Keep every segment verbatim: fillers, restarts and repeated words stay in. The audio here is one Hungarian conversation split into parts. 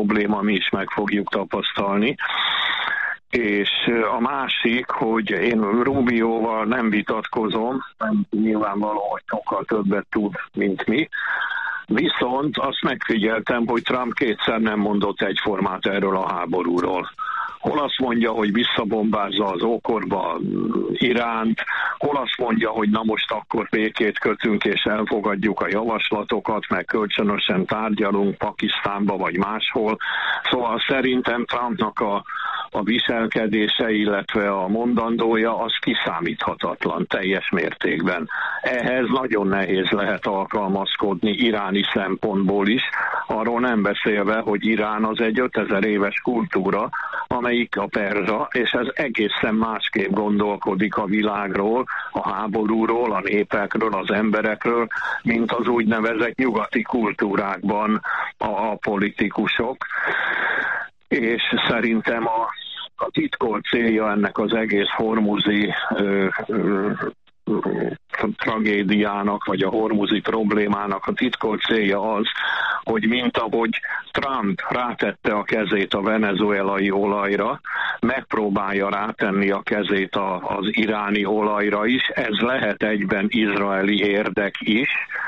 probléma mi is meg fogjuk tapasztalni. És a másik, hogy én Rubioval nem vitatkozom, nem nyilvánvaló, hogy sokkal többet tud, mint mi. Viszont azt megfigyeltem, hogy Trump kétszer nem mondott egyformát erről a háborúról. Hol azt mondja, hogy visszabombázza az ókorba Iránt, hol azt mondja, hogy na most akkor békét kötünk és elfogadjuk a javaslatokat, meg kölcsönösen tárgyalunk Pakisztánba vagy máshol. Szóval szerintem Trumpnak a, a viselkedése, illetve a mondandója az kiszámíthatatlan teljes mértékben. Ehhez nagyon nehéz lehet alkalmazkodni iráni szempontból is, arról nem beszélve, hogy Irán az egy ötezer éves kultúra, amelyik a perzsa, és ez egészen másképp gondolkodik a világról, a háborúról, a népekről, az emberekről, mint az úgynevezett nyugati kultúrákban a, a politikusok. És szerintem a, a titkolt célja ennek az egész hormuzi ö, ö, tragédiának, vagy a hormuzi problémának a titkolt célja az, hogy mint ahogy Trump rátette a kezét a venezuelai olajra, megpróbálja rátenni a kezét a, az iráni olajra is, ez lehet egyben izraeli érdek is,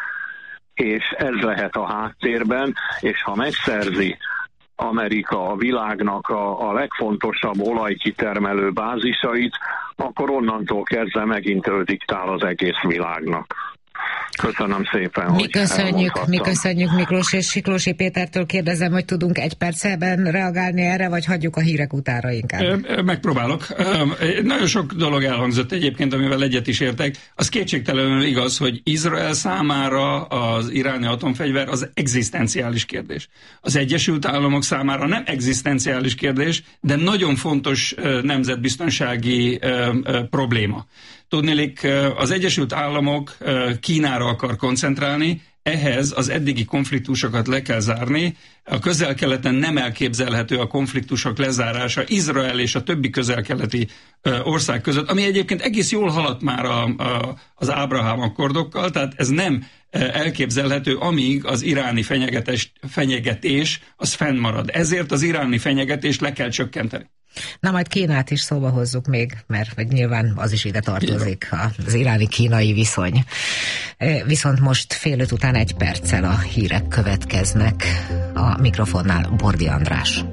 és ez lehet a háttérben, és ha megszerzi Amerika a világnak a, a legfontosabb olajkitermelő bázisait, akkor onnantól kezdve megint ő diktál az egész világnak. Köszönöm szépen, mi hogy köszönjük, mi köszönjük Miklós, és Siklósi Pétertől kérdezem, hogy tudunk egy percben reagálni erre, vagy hagyjuk a hírek utára inkább? Megpróbálok. Nagyon sok dolog elhangzott egyébként, amivel egyet is értek. Az kétségtelenül igaz, hogy Izrael számára az iráni atomfegyver az egzisztenciális kérdés. Az Egyesült Államok számára nem egzisztenciális kérdés, de nagyon fontos nemzetbiztonsági probléma. Tudniillik, az Egyesült Államok Kínára akar koncentrálni, ehhez az eddigi konfliktusokat le kell zárni. A közel-keleten nem elképzelhető a konfliktusok lezárása Izrael és a többi közel-keleti ország között, ami egyébként egész jól haladt már a, a, az Ábrahám akkordokkal, tehát ez nem elképzelhető, amíg az iráni fenyegetés, fenyegetés az fennmarad. Ezért az iráni fenyegetést le kell csökkenteni. Na majd Kínát is szóba hozzuk még, mert vagy nyilván az is ide tartozik, az iráni-kínai viszony. Viszont most fél öt után egy perccel a hírek következnek. A mikrofonnál Bordi András.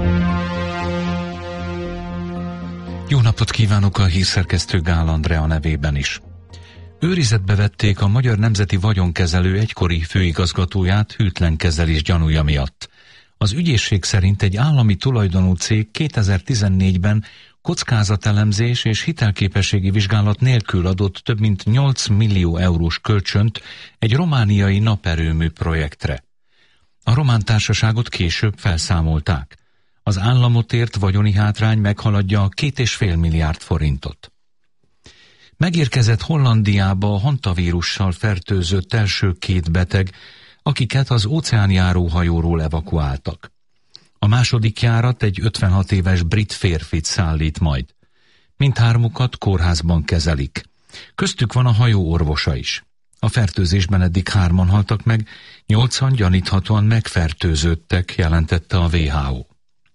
Jó napot kívánok a hírszerkesztő Gál Andrea nevében is. Őrizetbe vették a Magyar Nemzeti Vagyonkezelő egykori főigazgatóját hűtlen kezelés gyanúja miatt. Az ügyészség szerint egy állami tulajdonú cég kétezer-tizennégyben kockázatelemzés és hitelképességi vizsgálat nélkül adott több mint nyolc millió eurós kölcsönt egy romániai naperőmű projektre. A román társaságot később felszámolták. Az államot ért vagyoni hátrány meghaladja a két és fél milliárd forintot. Megérkezett Hollandiába a hantavírussal fertőzött első két beteg, akiket az óceánjáró hajóról evakuáltak. A második járat egy ötvenhat éves brit férfit szállít majd. Mindhármukat kórházban kezelik. Köztük van a hajó orvosa is. A fertőzésben eddig hárman haltak meg, nyolcan gyaníthatóan megfertőződtek, jelentette a vé há ó.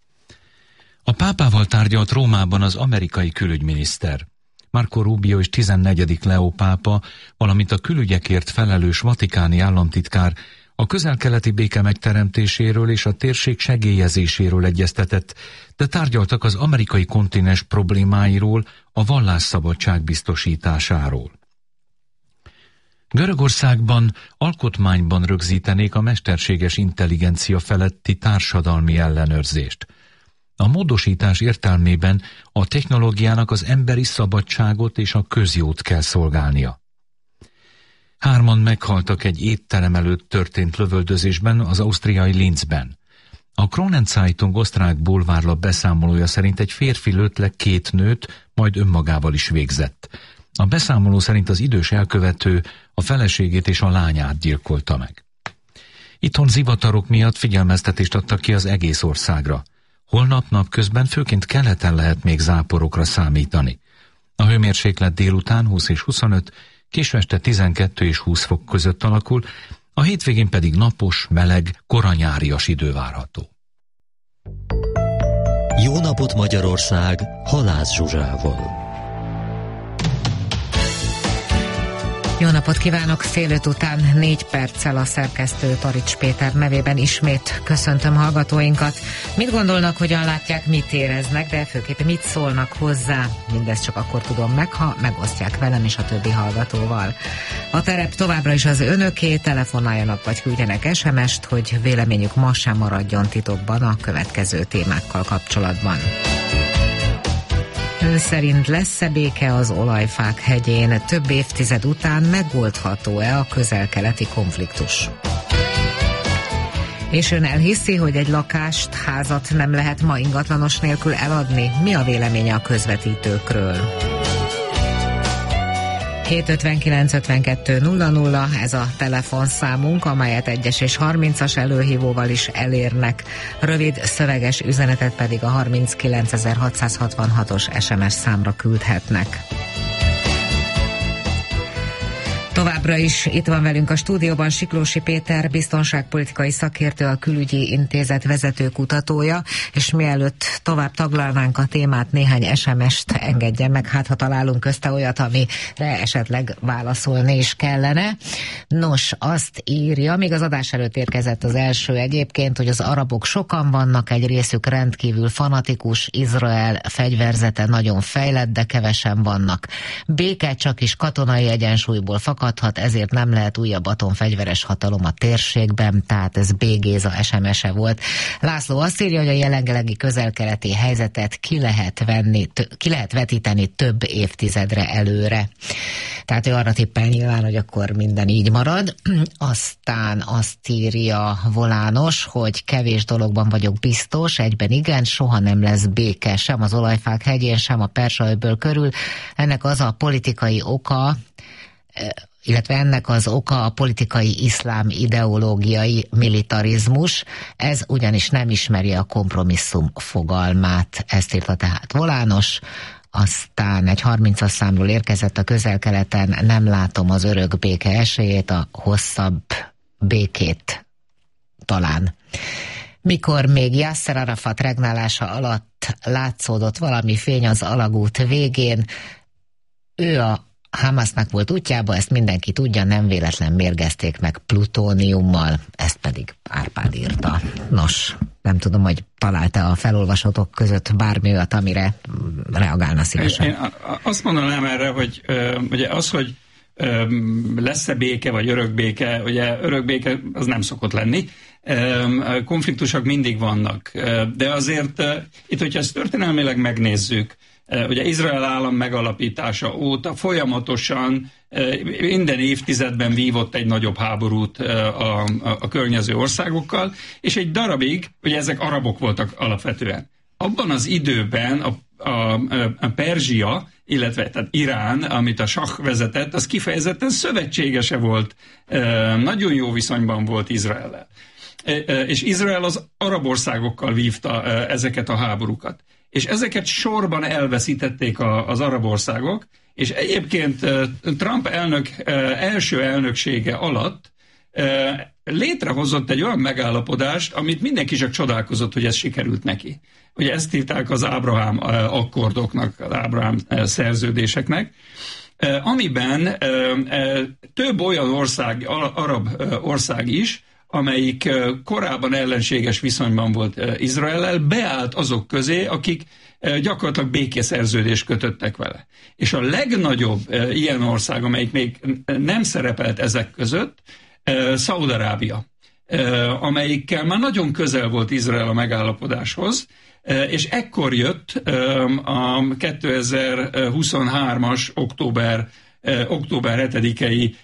A pápával tárgyalt Rómában az amerikai külügyminiszter. Marco Rubio és tizennegyedik Leó pápa, valamint a külügyekért felelős vatikáni államtitkár a közel-keleti béke megteremtéséről és a térség segélyezéséről egyeztetett, de tárgyaltak az amerikai kontinens problémáiról, a vallásszabadság biztosításáról. Görögországban alkotmányban rögzítenék a mesterséges intelligencia feletti társadalmi ellenőrzést. A módosítás értelmében a technológiának az emberi szabadságot és a közjót kell szolgálnia. Hárman meghaltak egy étterem előtt történt lövöldözésben az ausztriai Linzben. A Kronen Zeitung osztrák bulvárlap beszámolója szerint egy férfi lőtt le két nőt, majd önmagával is végzett. A beszámoló szerint az idős elkövető a feleségét és a lányát gyilkolta meg. Itthon zivatarok miatt figyelmeztetést adtak ki az egész országra. Holnap napközben főként keleten lehet még záporokra számítani. A hőmérséklet délután húsz és huszonöt, késő este tizenkettő és húsz fok között alakul, a hétvégén pedig napos, meleg, koranyárias idő várható. Jó napot Magyarország, Halász Zsuzsával. Jó napot kívánok! Fél öt után négy perccel a szerkesztő Tarics Péter nevében ismét köszöntöm hallgatóinkat. Mit gondolnak, hogyan látják, mit éreznek, de főképp mit szólnak hozzá? Mindezt csak akkor tudom meg, ha megosztják velem és a többi hallgatóval. A terep továbbra is az önöké, telefonáljanak vagy küldjenek es em est, hogy véleményük ma sem maradjon titokban a következő témákkal kapcsolatban. Ön szerint lesz-e béke az olajfák hegyén? Több évtized után megoldható-e a közel-keleti konfliktus? És ön elhiszi, hogy egy lakást, házat nem lehet ma ingatlanos nélkül eladni? Mi a véleménye a közvetítőkről? hét ötvenkilenc ötvenkettő nulla nulla, ez a telefonszámunk, amelyet egyes és harmincas előhívóval is elérnek. Rövid szöveges üzenetet pedig a harminckilencezer-hatszázhatvanhatos es em es számra küldhetnek. Továbbra is itt van velünk a stúdióban Siklósi Péter, biztonságpolitikai szakértő, a Külügyi Intézet vezető kutatója, és mielőtt tovább taglalnánk a témát, néhány es em est engedjen meg, hát ha találunk közte olyat, amire esetleg válaszolni is kellene. Nos, azt írja, még az adás előtt érkezett az első egyébként, hogy az arabok sokan vannak, egy részük rendkívül fanatikus, Izrael fegyverzete nagyon fejlett, de kevesen vannak. Béke csak is katonai egyensúlyból fakad, ezért nem lehet újabb atomfegyveres hatalom a térségben, tehát ez B. Géza es em es-e volt. László azt írja, hogy a jelenlegi közel-keleti helyzetet ki lehet venni, ki lehet vetíteni több évtizedre előre. Tehát ő arra tippel nyilván, hogy akkor minden így marad. Aztán azt írja Volános, hogy kevés dologban vagyok biztos, egyben igen, soha nem lesz béke, sem az olajfák hegyén, sem a Perzsa-öböl körül. Ennek az a politikai oka, illetve ennek az oka a politikai iszlám ideológiai militarizmus, ez ugyanis nem ismeri a kompromisszum fogalmát, ezt írta tehát Volános. Aztán egy harmincas számról érkezett, a közel-keleten nem látom az örök béke esélyét, a hosszabb békét talán. Mikor még Yasser Arafat regnálása alatt látszódott valami fény az alagút végén, ő a Hamasnak volt útjába, ezt mindenki tudja, nem véletlen mérgezték meg plutóniummal, ezt pedig Árpád írta. Nos, nem tudom, hogy találta a felolvasótok között bármi olyat, amire reagálna szívesen. Én azt mondanám erre, hogy ugye az, hogy lesz-e béke, vagy örökbéke, ugye örökbéke az nem szokott lenni. Konfliktusok mindig vannak, de azért itt, hogyha ezt történelmileg megnézzük, ugye Izrael állam megalapítása óta folyamatosan minden évtizedben vívott egy nagyobb háborút a, a, a környező országokkal, és egy darabig, ugye ezek arabok voltak alapvetően. Abban az időben a, a, a Perzsia, illetve tehát Irán, amit a sah vezetett, az kifejezetten szövetségese volt, nagyon jó viszonyban volt Izraellel. És Izrael az arab országokkal vívta ezeket a háborúkat. És ezeket sorban elveszítették a, az arab országok, és egyébként Trump elnök első elnöksége alatt létrehozott egy olyan megállapodást, amit mindenki csak csodálkozott, hogy ez sikerült neki. Ugye ezt hívták az Ábrahám akkordoknak, az Ábrahám szerződéseknek, amiben több olyan ország, arab ország is, amelyik korábban ellenséges viszonyban volt Izraellel, beállt azok közé, akik gyakorlatilag békeszerződést kötöttek vele. És a legnagyobb ilyen ország, amelyik még nem szerepelt ezek között, Szaúd-Arábia, amelyikkel már nagyon közel volt Izrael a megállapodáshoz, és ekkor jött a kétezer-huszonhármas október, október hetedikei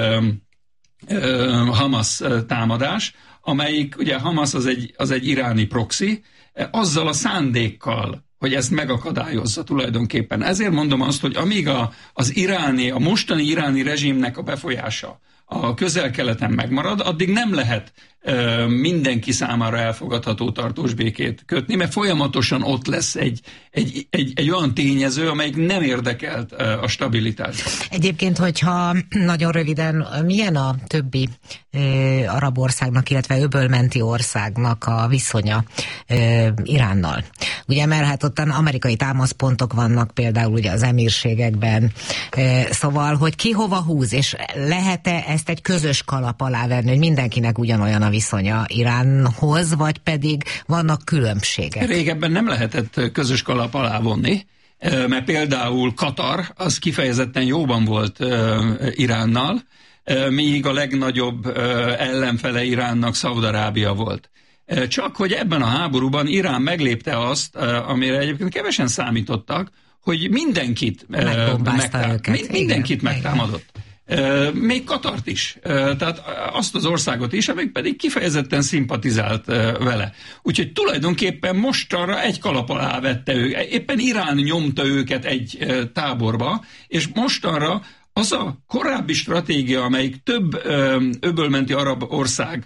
Hamas támadás, amelyik, ugye Hamas az egy, az egy iráni proxy, azzal a szándékkal, hogy ezt megakadályozza tulajdonképpen. Ezért mondom azt, hogy amíg a, az iráni, a mostani iráni rezsimnek a befolyása a közel-keleten megmarad, addig nem lehet ö, mindenki számára elfogadható tartós békét kötni, mert folyamatosan ott lesz egy, egy, egy, egy olyan tényező, amelyik nem érdekelt ö, a stabilitást. Egyébként, hogyha nagyon röviden, milyen a többi ö, arab országnak, illetve öbölmenti országnak a viszonya ö, Iránnal? Ugye, mert hát ottan amerikai támaszpontok vannak például ugye az emírségekben, szóval, hogy ki hova húz, és lehet-e ezt egy közös kalap alá venni, hogy mindenkinek ugyanolyan a viszonya Iránhoz, vagy pedig vannak különbségek? Régebben nem lehetett közös kalap alá vonni, mert például Katar az kifejezetten jóban volt Iránnal, míg a legnagyobb ellenfele Iránnak Szaúd-Arábia volt. Csak hogy ebben a háborúban Irán meglépte azt, amire egyébként kevesen számítottak, hogy mindenkit megbombázta őket. Mindenkit igen, megtámadott. Igen. Még Katart is. Tehát azt az országot is, amelyik pedig kifejezetten szimpatizált vele. Úgyhogy tulajdonképpen mostanra egy kalap alá vette őket. Éppen Irán nyomta őket egy táborba, és mostanra az a korábbi stratégia, amelyik több öbölmenti arab országnak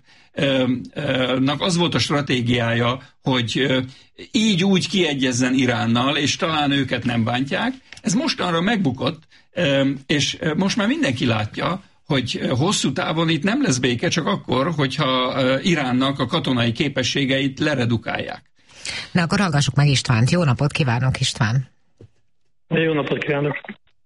az volt a stratégiája, hogy így úgy kiegyezzen Iránnal, és talán őket nem bántják, ez mostanra megbukott, és most már mindenki látja, hogy hosszú távon itt nem lesz béke, csak akkor, hogyha Iránnak a katonai képességeit leredukálják. Na akkor hallgassuk meg Istvánt. Jó napot kívánok, István! Jó napot kívánok!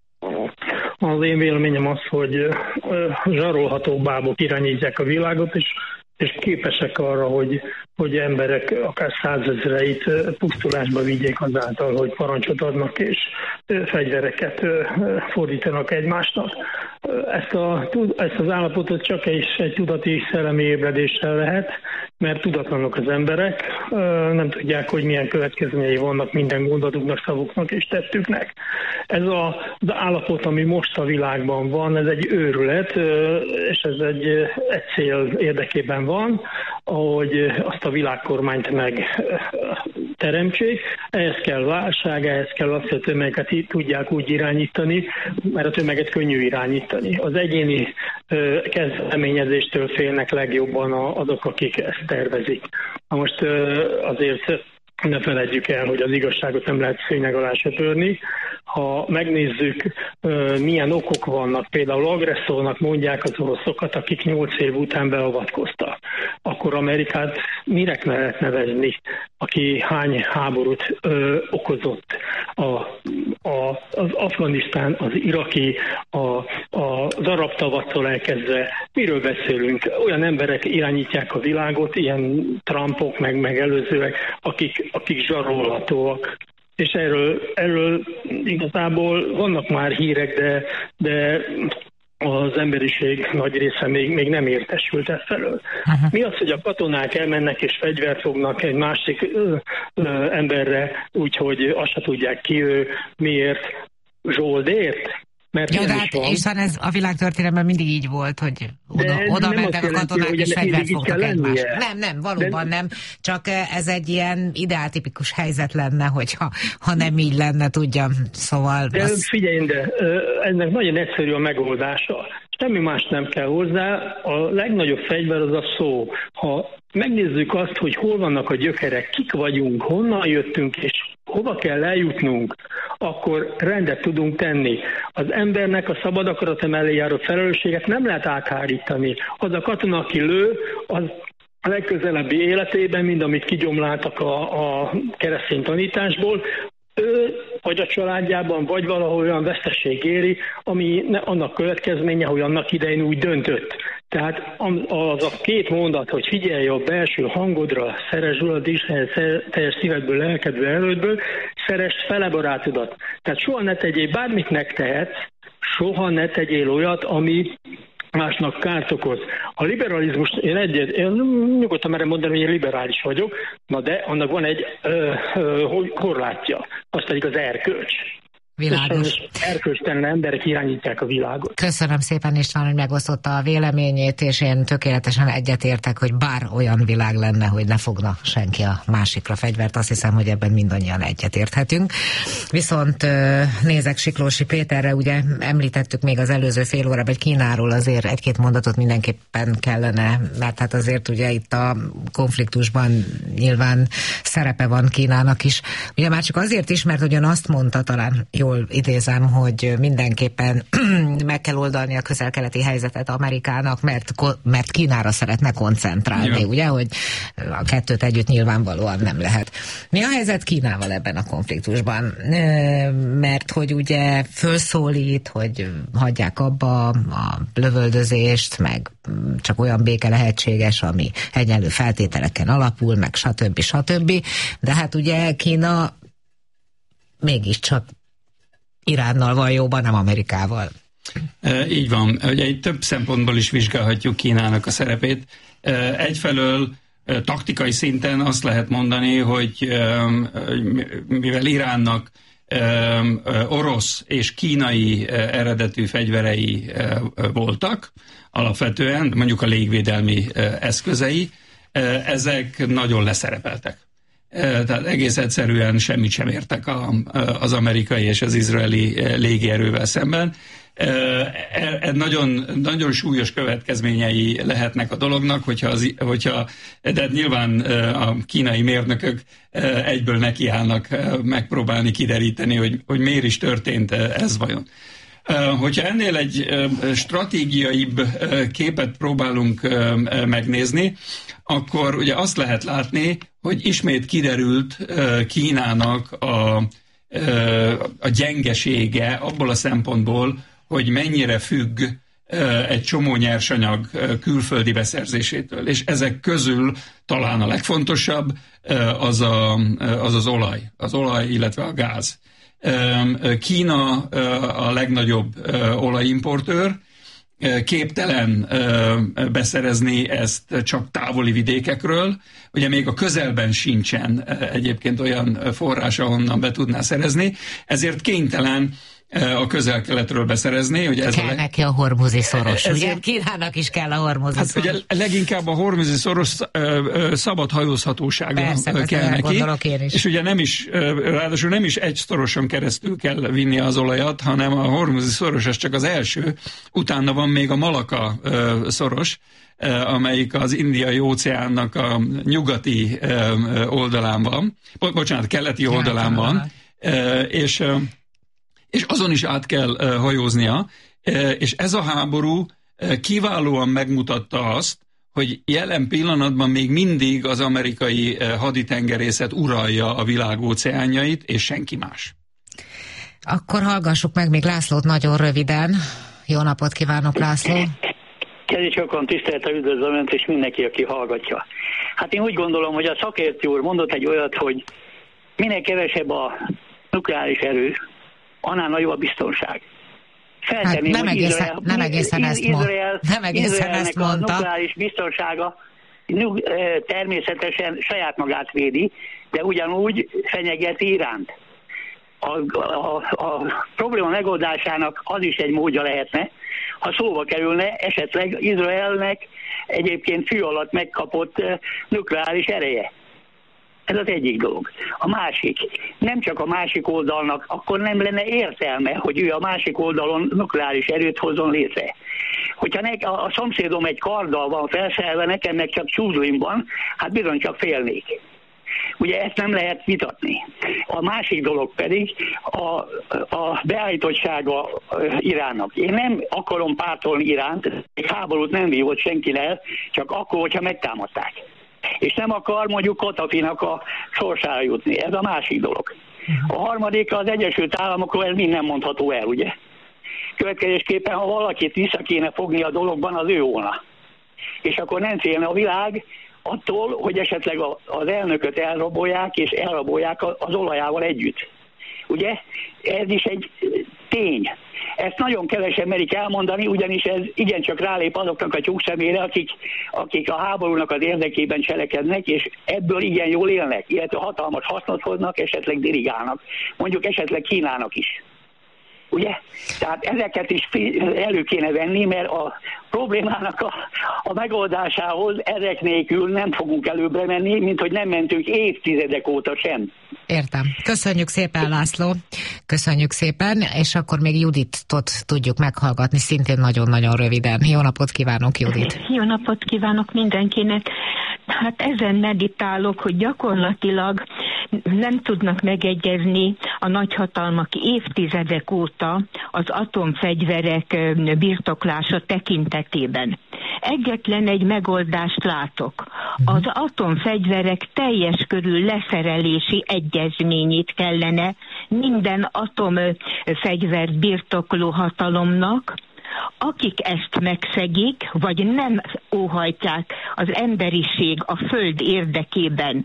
Az én véleményem az, hogy zsarolható bábok irányítják a világot, és, és képesek arra, hogy, hogy emberek akár százezreit pusztulásba vigyék azáltal, hogy parancsot adnak és fegyvereket fordítanak egymásnak. Ezt, a, ezt az állapotot csak egy, egy tudati szellemi ébredéssel lehet, mert tudatlanok az emberek, nem tudják, hogy milyen következményei vannak minden gondolatuknak, szavuknak és tettüknek. Ez a, az állapot, ami most a világban van, ez egy őrület, és ez egy, egy cél érdekében van, ahogy azt a világkormányt megteremtsék. Ehhez kell válság, ehhez kell azt, hogy a tömegeket tudják úgy irányítani, mert a tömeget könnyű irányítani. Az egyéni kezdeményezéstől félnek legjobban azok, akik ezt tervezik. Na most azért ne feledjük el, hogy az igazságot nem lehet szőnyeg alá söpörni. Ha megnézzük, milyen okok vannak, például agresszornak mondják az oroszokat, akik nyolc év után beavatkoztak, akkor Amerikát mire lehet nevezni, aki hány háborút ö, okozott? A, a, az Afganisztán, az iraki, a, a, az arab tavasszal elkezdve. Miről beszélünk? Olyan emberek irányítják a világot, ilyen Trumpok, meg, meg előzőek, akik, akik zsarolhatóak. És erről, erről igazából vannak már hírek, de, de az emberiség nagy része még, még nem értesült ezzelől. Uh-huh. Mi az, hogy a katonák elmennek és fegyvert fognak egy másik ö, ö, emberre, úgyhogy azt se tudják ki ő, miért, Zsoldért? Mert ja, de hát, és ez a világtörténelemben mindig így volt, hogy oda, oda mentek a katonák, és fegyvert fogtak egymást. Nem, nem, valóban de... nem. Csak ez egy ilyen ideáltipikus helyzet lenne, hogyha ha nem így lenne, tudjam. Szóval... De az... figyelj, de ennek nagyon egyszerű a megoldása. Semmi más nem kell hozzá. A legnagyobb fegyver az a szó. Ha megnézzük azt, hogy hol vannak a gyökerek, kik vagyunk, honnan jöttünk, és hova kell eljutnunk, akkor rendet tudunk tenni. Az embernek a szabad akarata mellé járó felelősséget nem lehet áthárítani. Az a katona, aki lő, az a legközelebbi életében, mind amit kigyomláltak a, a keresztény tanításból, ő vagy a családjában, vagy valahol olyan veszteség éri, ami annak következménye, hogy annak idején úgy döntött. Tehát az a két mondat, hogy figyelj a belső hangodra, szeresd Urad Istenhez teljes szívedből, lelkedből, erődből, szeresd fele barátodat. Tehát soha ne tegyél, bármit megtehetsz, soha ne tegyél olyat, ami másnak kárt okoz. A liberalizmus, én egyet, én nyugodtan merem mondani, hogy én liberális vagyok, na de annak van egy ö, ö, korlátja, az pedig az erkölcs. Világos. Erkölcstelen emberek irányítják a világot. Köszönöm szépen István, hogy megosztotta a véleményét, és én tökéletesen egyetértek, hogy bár olyan világ lenne, hogy ne fogna senki a másikra fegyvert, azt hiszem, hogy ebben mindannyian egyetérthetünk. Viszont nézek Siklósi Péterre, ugye említettük még az előző fél órában, hogy Kínáról azért egy-két mondatot mindenképpen kellene, mert hát azért ugye itt a konfliktusban nyilván szerepe van Kínának is. Ugye már csak azért is, mert ugyan azt mondta, talán jól jól idézem, hogy mindenképpen meg kell oldani a közel-keleti helyzetet Amerikának, mert, mert Kínára szeretne koncentrálni, ja. Ugye, hogy a kettőt együtt nyilvánvalóan nem lehet. Mi a helyzet Kínával ebben a konfliktusban? Mert hogy ugye fölszólít, hogy hagyják abba a lövöldözést, meg csak olyan béke lehetséges, ami egyenlő feltételeken alapul, meg stb. stb. De hát ugye Kína mégiscsak Iránnal van jóban, nem Amerikával. E, így van. Ugye itt több szempontból is vizsgálhatjuk Kínának a szerepét. E, egyfelől e, taktikai szinten azt lehet mondani, hogy e, mivel Iránnak e, orosz és kínai e, eredetű fegyverei e, voltak, alapvetően mondjuk a légvédelmi e, eszközei, e, ezek nagyon leszerepeltek. Tehát egész egyszerűen semmit sem értek a, az amerikai és az izraeli légierővel szemben. E, nagyon, nagyon súlyos következményei lehetnek a dolognak, hogyha, az, hogyha de nyilván a kínai mérnökök egyből nekiállnak megpróbálni kideríteni, hogy, hogy miért is történt ez vajon. Hogyha ennél egy stratégiaibb képet próbálunk megnézni, akkor ugye azt lehet látni, hogy ismét kiderült Kínának a, a gyengesége abból a szempontból, hogy mennyire függ egy csomó nyersanyag külföldi beszerzésétől. És ezek közül talán a legfontosabb az a, az, az olaj, az olaj, illetve a gáz. Kína a legnagyobb olajimportőr, képtelen beszerezni ezt csak távoli vidékekről. Ugye még a közelben sincsen egyébként olyan forrás, ahonnan be tudná szerezni, ezért kénytelen a közel-keletről beszerezni. Hogy ez kell a leg... neki a hormuzi szoros, ez ugye? Ezért... Kínának is kell a hormuzi hát szoros. Ugye leginkább a hormuzi szoros szabad hajózhatósága Persze, kell neki. És ugye nem is, ráadásul nem is egy szoroson keresztül kell vinni az olajat, hanem a hormuzi szoros az csak az első. Utána van még a Malaka szoros, amelyik az Indiai óceánnak a nyugati oldalán van, Bo- bocsánat, keleti oldalán van, és és azon is át kell uh, hajóznia, uh, és ez a háború uh, kiválóan megmutatta azt, hogy jelen pillanatban még mindig az amerikai uh, haditengerészet uralja a világ óceánjait, és senki más. Akkor hallgassuk meg még Lászlót nagyon röviden. Jó napot kívánok, László! Kezi Csokon, tisztelettel üdvözlöm Önt, és mindenki, aki hallgatja. Hát én úgy gondolom, hogy a szakértő úr mondott egy olyat, hogy minél kevesebb a nukleáris erő, annál nagyobb a biztonság. Feltenném, hát nem, egészen, Izrael, nem egészen ezt Izrael, nem egészen ezt mondta. A nukleáris biztonsága természetesen saját magát védi, de ugyanúgy fenyegeti Iránt. A, a, a probléma megoldásának az is egy módja lehetne, ha szóba kerülne esetleg Izraelnek egyébként fű alatt megkapott nukleáris ereje. Ez az egyik dolog. A másik, nem csak a másik oldalnak, akkor nem lenne értelme, hogy ő a másik oldalon nukleáris erőt hozzon létre. Hogyha nek, a, a szomszédom egy karddal van felszerelve, nekem meg csak csúzlim van, hát bizony csak félnék. Ugye ezt nem lehet vitatni. A másik dolog pedig a, a beállítottsága Iránnak. Én nem akarom pártolni Iránt, egy háborút nem vívott senkivel, csak akkor, hogyha megtámadták. És nem akar mondjuk Katafinak a sorsára jutni. Ez a másik dolog. A harmadik, az Egyesült Államokról ez mind nem mondható el, ugye? Következésképpen, ha valakit vissza kéne fogni a dologban, az ő volna. És akkor nem félne a világ attól, hogy esetleg az elnököt elrabolják, és elrabolják az olajával együtt. Ugye? Ez is egy tény. Ezt nagyon kevesen merik elmondani, ugyanis ez igencsak rálép azoknak a tyúkszemére, akik, akik a háborúnak az érdekében cselekednek, és ebből igen jól élnek, illetve hatalmas hasznot hoznak, esetleg dirigálnak. Mondjuk esetleg Kínának is. Ugye? Tehát ezeket is elő kéne venni, mert a problémának a, a megoldásához ezek nélkül nem fogunk előbbre menni, mint hogy nem mentünk évtizedek óta sem. Értem. Köszönjük szépen, László. Köszönjük szépen, és akkor még Juditot tudjuk meghallgatni, szintén nagyon-nagyon röviden. Jó napot kívánok, Judit! Jó napot kívánok mindenkinek! Hát ezen meditálok, hogy gyakorlatilag nem tudnak megegyezni a nagyhatalmak évtizedek óta az atomfegyverek birtoklása tekintetében. Egyetlen egy megoldást látok. Az atomfegyverek teljes körű leszerelési egyezményét kellene minden atomfegyvert birtokló hatalomnak, akik ezt megszegik, vagy nem óhajtják az emberiség a föld érdekében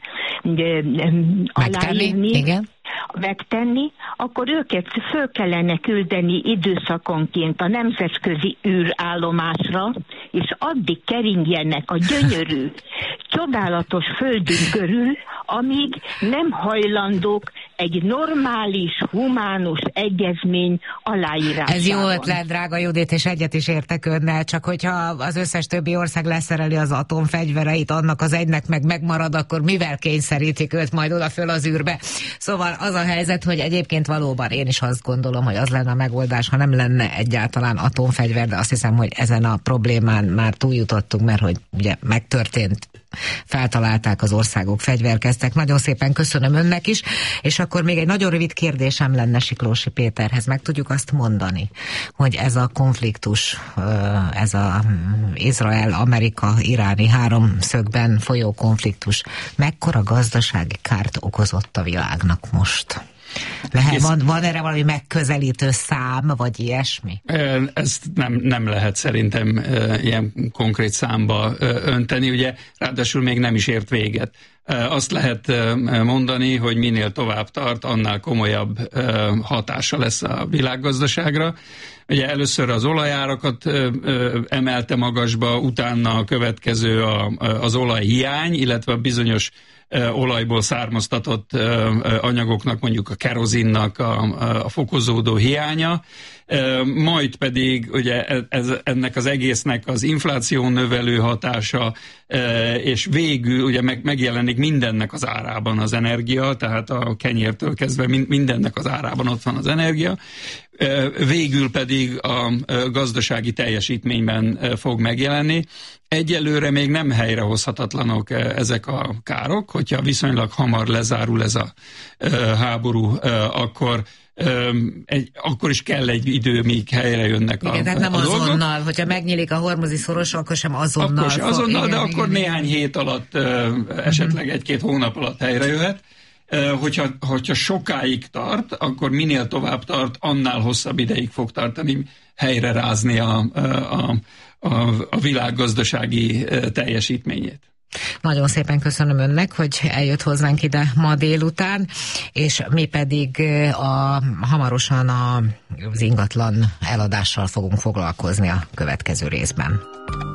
aláírni, igen. megtenni, akkor őket föl kellene küldeni időszakonként a nemzetközi űrállomásra, és addig keringjenek a gyönyörű, csodálatos földünk körül, amíg nem hajlandók egy normális, humánus egyezmény aláírásával. Ez jó ötlet, drága Judit, és egyet is értek önnel, csak hogyha az összes többi ország leszereli az atomfegyvereit, annak az egynek meg megmarad, akkor mivel kényszerítik őt majd oda föl az űrbe? Szóval az a helyzet, hogy egyébként valóban én is azt gondolom, hogy az lenne a megoldás, ha nem lenne egyáltalán atomfegyver, de azt hiszem, hogy ezen a problémán már túljutottunk, mert hogy ugye megtörtént, feltalálták az országok, fegyverkeztek. Nagyon szépen köszönöm önnek is, és akkor még egy nagyon rövid kérdésem lenne Siklósi Péterhez. Meg tudjuk azt mondani, hogy ez a konfliktus, ez a Izrael-Amerika-iráni háromszögben folyó konfliktus mekkora gazdasági kárt okozott a világnak most? Lehet, van, van erre valami megközelítő szám, vagy ilyesmi? Ezt nem, nem lehet szerintem ilyen konkrét számba önteni, ugye ráadásul még nem is ért véget. Azt lehet mondani, hogy minél tovább tart, annál komolyabb hatása lesz a világgazdaságra. Ugye először az olajárakat emelte magasba, utána a következő az olajhiány, illetve a bizonyos olajból származtatott anyagoknak, mondjuk a kerozinnak a, a fokozódó hiánya, majd pedig ugye ez, ennek az egésznek az infláció növelő hatása, és végül ugye meg, megjelenik mindennek az árában az energia, tehát a kenyértől kezdve mindennek az árában ott van az energia, végül pedig a gazdasági teljesítményben fog megjelenni. Egyelőre még nem helyrehozhatatlanok ezek a károk, hogyha viszonylag hamar lezárul ez a háború, akkor Egy, akkor is kell egy idő, míg helyre jönnek a, igen, tehát nem a dolgok. azonnal, hogyha megnyílik a hormuzi szoros, akkor sem azonnal. Akkor sem azonnal, fog, de igen, akkor igen, néhány igen. hét alatt, esetleg egy-két hónap alatt helyre jöhet. Hogyha, hogyha sokáig tart, akkor minél tovább tart, annál hosszabb ideig fog tartani helyre rázni a, a, a, a világ gazdasági teljesítményét. Nagyon szépen köszönöm önnek, hogy eljött hozzánk ide ma délután, és mi pedig a, hamarosan a, az ingatlan eladással fogunk foglalkozni a következő részben.